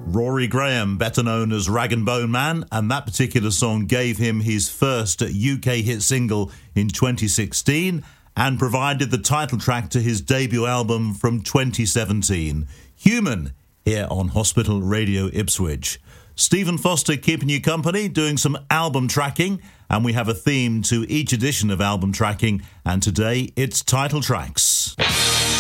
Rory Graham, better known as Rag and Bone Man, and that particular song gave him his first UK hit single in 2016 and provided the title track to his debut album from 2017, Human, here on Hospital Radio Ipswich. Stephen Foster keeping you company, doing some album tracking, and we have a theme to each edition of album tracking, and today it's title tracks.